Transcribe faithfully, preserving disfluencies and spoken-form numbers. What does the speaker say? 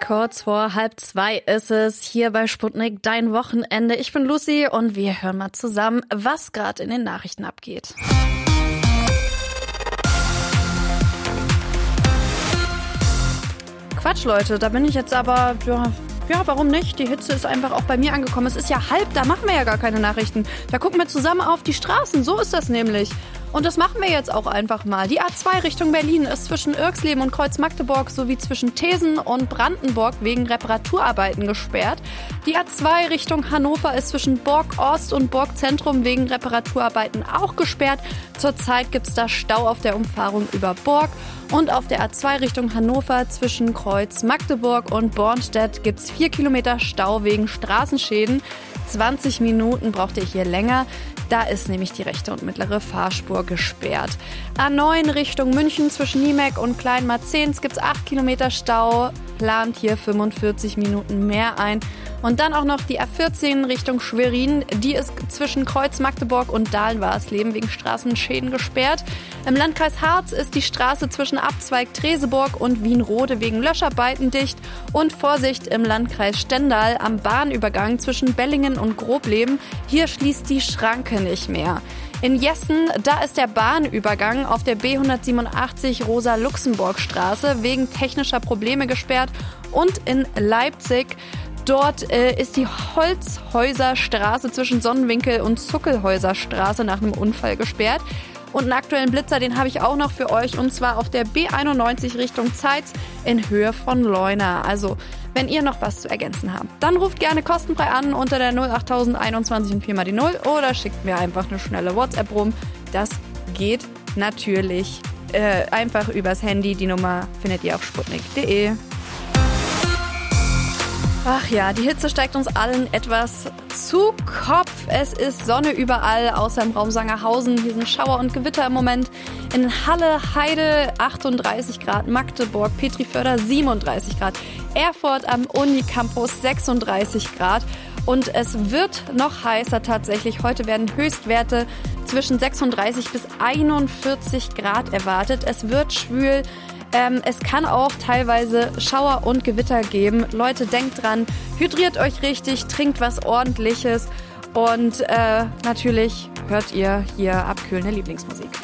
Kurz vor halb zwei ist es hier bei Sputnik, dein Wochenende. Ich bin Lucy und wir hören mal zusammen, was gerade in den Nachrichten abgeht. Quatsch, Leute, da bin ich jetzt aber... Ja. Ja, warum nicht? Die Hitze ist einfach auch bei mir angekommen. Es ist ja halb, da machen wir ja gar keine Nachrichten. Da gucken wir zusammen auf die Straßen, so ist das nämlich. Und das machen wir jetzt auch einfach mal. Die A zwei Richtung Berlin ist zwischen Irxleben und Kreuz-Magdeburg sowie zwischen Thesen und Brandenburg wegen Reparaturarbeiten gesperrt. Die A zwei Richtung Hannover ist zwischen Borg-Ost und Borg-Zentrum wegen Reparaturarbeiten auch gesperrt. Zurzeit gibt es da Stau auf der Umfahrung über Borg. Und auf der A zwei Richtung Hannover zwischen Kreuz-Magdeburg und Bornstedt gibt es vier Kilometer Stau wegen Straßenschäden. zwanzig Minuten braucht ihr hier länger. Da ist nämlich die rechte und mittlere Fahrspur gesperrt. A neun Richtung München zwischen Niemek und Kleinmarzens gibt es acht Kilometer Stau. Plant hier fünfundvierzig Minuten mehr ein. Und dann auch noch die A vierzehn Richtung Schwerin. Die ist zwischen Kreuz-Magdeburg und Dahlen-Warsleben wegen Straßenschäden gesperrt. Im Landkreis Harz ist die Straße zwischen Abzweig Treseburg und Wienrode wegen Löscharbeiten dicht. Und Vorsicht im Landkreis Stendal am Bahnübergang zwischen Bellingen und Grobleben. Hier schließt die Schranke nicht mehr. In Jessen, da ist der Bahnübergang auf der B hundertsiebenundachtzig Rosa-Luxemburg-Straße wegen technischer Probleme gesperrt. Und in Leipzig, dort äh, ist die Holzhäuserstraße zwischen Sonnenwinkel und Zuckelhäuserstraße nach einem Unfall gesperrt. Und einen aktuellen Blitzer, den habe ich auch noch für euch, und zwar auf der B einundneunzig Richtung Zeitz in Höhe von Leuna. Also, wenn ihr noch was zu ergänzen habt, dann ruft gerne kostenfrei an unter der null achttausend einundzwanzig und vier mal die null oder schickt mir einfach eine schnelle WhatsApp rum. Das geht natürlich äh, einfach übers Handy. Die Nummer findet ihr auf sputnik punkt de. Ach ja, die Hitze steigt uns allen etwas zu Kopf. Es ist Sonne überall, außer im Raum Sangerhausen. Hier sind Schauer und Gewitter im Moment. In Halle, Heide achtunddreißig Grad, Magdeburg, Petriförder siebenunddreißig Grad, Erfurt am Unicampus sechsunddreißig Grad. Und es wird noch heißer tatsächlich. Heute werden Höchstwerte zwischen sechsunddreißig bis einundvierzig Grad erwartet. Es wird schwül. Ähm, es kann auch teilweise Schauer und Gewitter geben. Leute, denkt dran, hydriert euch richtig, trinkt was Ordentliches und äh, natürlich hört ihr hier abkühlende Lieblingsmusik.